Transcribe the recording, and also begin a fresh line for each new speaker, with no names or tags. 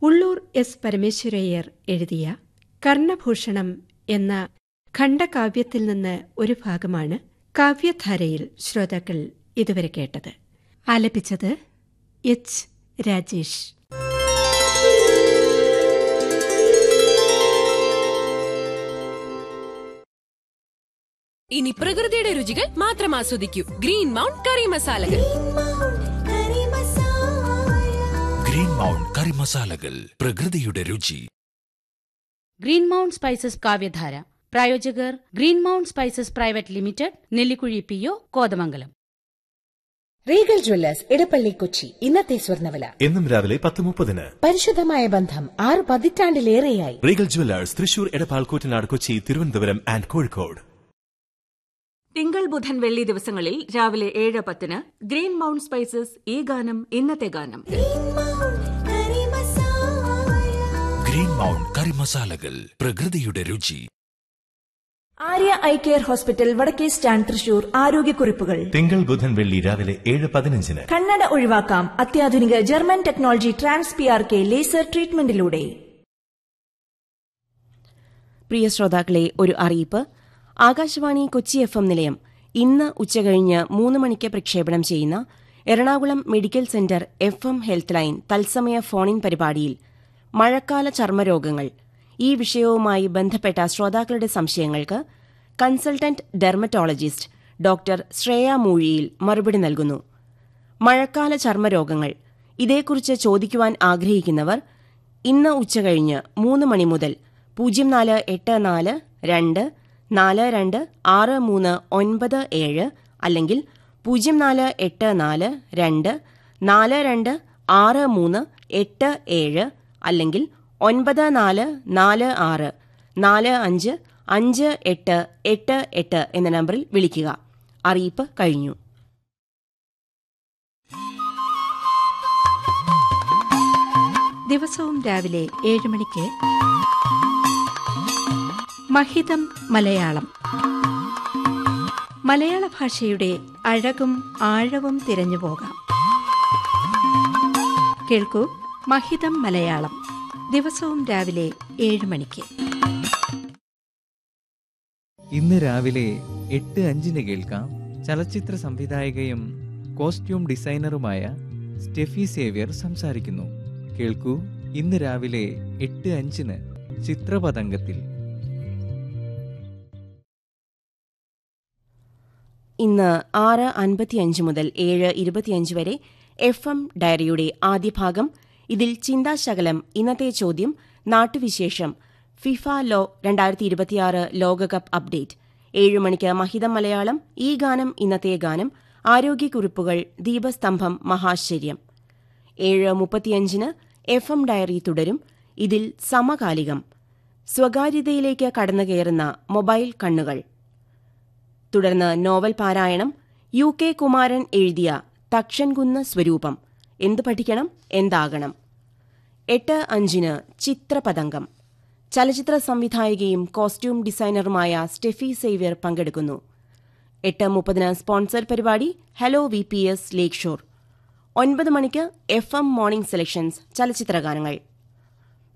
Ulloor S Parameswara Iyer എഴുതിയ കർണഭൂഷണം എന്ന ഖണ്ഡകാവ്യത്തിൽ നിന്ന് ഒരു ഭാഗമാണ് കാവ്യധാരയിൽ ശ്രോതാക്കൾ ഇതുവരെ കേട്ടത്. ആലപിച്ചത് എച്ച് രാജേഷ്.
ഇനി പ്രകൃതിയുടെ രുചികൾ മാത്രം ആസ്വദിക്കൂ. ഗ്രീൻ മൗണ്ട് കറി മസാലകൾ.
ഗ്രീൻ മൗണ്ട് കറി മസാലകൾ, പ്രകൃതിയുടെ രുചി.
ഗ്രീൻ മൗണ്ട് സ്പൈസസ് കാവ്യധാര പ്രായോജകർ green mount spices private limited, Nellikuzhi PO, Kothamangalam.
Regal Jewellers Edappally Kochi. ഇന്നത്തെ സ്വർണ്ണവില
എന്നും രാവിലെ 10:30.
പരിശുദ്ധമായ ബന്ധം 6 പതിറ്റാണ്ടിലേറെയായി.
Regal Jewellers Thrissur, Edappal, Koottanad, Kochi, Thiruvananthapuram and Kozhikode.
തിങ്കൾ, ബുധൻ, വെള്ളി ദിവസങ്ങളിൽ രാവിലെ 7:10 ഗ്രീൻ മൗണ്ട് സ്പൈസസ് ഈ ഗാനം ഇന്നത്തെ ഗാനം.
ഗ്രീൻ മൗണ്ട് കറി മസാലകൾ, പ്രകൃതിയുടെ രുചി.
ആര്യ ഐ കെയർ ഹോസ്പിറ്റൽ, വടക്കേ സ്റ്റാൻഡ്, തൃശൂർ. ആരോഗ്യക്കുറിപ്പുകൾ
തിങ്കൾ, ബുധൻ, വെള്ളി രാവിലെ 7:15.
കണ്ണട ഒഴിവാക്കാം അത്യാധുനിക ജർമ്മൻ ടെക്നോളജി TransPRK ലേസർ ട്രീറ്റ്മെന്റിലൂടെ.
പ്രിയ ശ്രോതാക്കളെ, ഒരു അറിയിപ്പ്. ആകാശവാണി കൊച്ചി FM നിലയം ഇന്ന് ഉച്ചകഴിഞ്ഞ് 3 മണിക്ക് പ്രക്ഷേപണം ചെയ്യുന്ന Ernakulam medical centre FM health line തത്സമയ ഫോണിൻ പരിപാടിയിൽ മഴക്കാല ചർമ്മരോഗങ്ങൾ, ഈ വിഷയവുമായി ബന്ധപ്പെട്ട ശ്രോതാക്കളുടെ സംശയങ്ങൾക്ക് കൺസൾട്ടന്റ് ഡെർമറ്റോളജിസ്റ്റ് ഡോക്ടർ ശ്രേയ മൂഴിയിൽ മറുപടി നൽകുന്നു. മഴക്കാല ചർമ്മരോഗങ്ങൾ, ഇതേക്കുറിച്ച് ചോദിക്കുവാൻ ആഗ്രഹിക്കുന്നവർ ഇന്ന് ഉച്ചകഴിഞ്ഞ് 3 മണി മുതൽ 0484-242-6397 അല്ലെങ്കിൽ 0484-242-6387 അല്ലെങ്കിൽ 9446-455888 എന്ന നമ്പറിൽ വിളിക്കുക. അറിയിപ്പ് കഴിഞ്ഞു.
ദിവസവും രാവിലെ 7 മണിക്ക് മഹിതം മലയാളം. മലയാള ഭാഷയുടെ അഴകും ആഴവും തിരഞ്ഞു പോകാം. കേൾക്കൂ, മഹിതം മലയാളം, ദിവസവും രാവിലെ 7 മണിക്ക്.
ഇന്ന് രാവിലെ 8:05 കേൾക്കാം. ചലച്ചിത്ര സംവിധായകയും കോസ്റ്റ്യൂം ഡിസൈനറുമായ സ്റ്റെഫി സേവ്യർ സംസാരിക്കുന്നു. കേൾക്കൂ, ഇന്ന് രാവിലെ 8:05 ചിത്രപതംഗത്തിൽ.
ഇന്ന് 6:55 മുതൽ 7:25 വരെ FM ഡയറിയുടെ ആദ്യ ഭാഗം. ഇതിൽ ചിന്താശകലം, ഇന്നത്തെ ചോദ്യം, നാട്ടുവിശേഷം, ഫിഫ ലോ 2026 ലോകകപ്പ് അപ്ഡേറ്റ്. 7 മണിക്ക് മഹിതം മലയാളം, ഈ ഗാനം ഇന്നത്തെ ഗാനം, ആരോഗ്യക്കുറിപ്പുകൾ, ദീപസ്തംഭം, മഹാശ്ചര്യം. 7:35 FM ഡയറി തുടരും. ഇതിൽ സമകാലികം, സ്വകാര്യതയിലേക്ക് കടന്നുകയറുന്ന മൊബൈൽ കണ്ണുകൾ. തുടർന്ന് നോവൽ പാരായണം, UK കുമാരൻ എഴുതിയ തക്ഷൻകുന്ന് സ്വരൂപം, എന്തു പഠിക്കണം എന്താകണം. 8:05 ചിത്രപതംഗം, ചലച്ചിത്ര സംവിധായകയും കോസ്റ്റ്യൂം ഡിസൈനറുമായ സ്റ്റെഫി സേവ്യർ പങ്കെടുക്കുന്നു. 8:30 സ്പോൺസർ പരിപാടി ഹലോ VPS ലേക്ക് ഷോർ. 9 മണിക്ക് FM മോർണിംഗ് സെലക്ഷൻസ് ചലച്ചിത്രഗാനങ്ങൾ.